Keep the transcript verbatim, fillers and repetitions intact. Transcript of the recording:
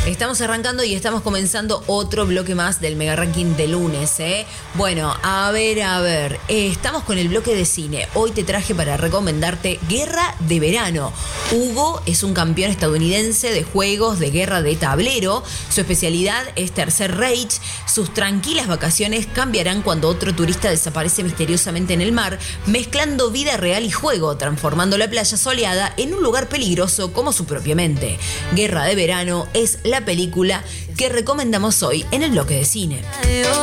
Estamos arrancando y estamos comenzando otro bloque más del Mega Ranking de lunes, ¿eh? Bueno, a ver, a ver. Eh, estamos con el bloque de cine. Hoy te traje para recomendarte Guerra de Verano. Hugo es un campeón estadounidense de juegos de guerra de tablero. Su especialidad es Tercer Reich. Sus tranquilas vacaciones cambiarán cuando otro turista desaparece misteriosamente en el mar, mezclando vida real y juego, transformando la playa soleada en un lugar peligroso como su propia mente. Guerra de Verano es la película que recomendamos hoy en el bloque de cine.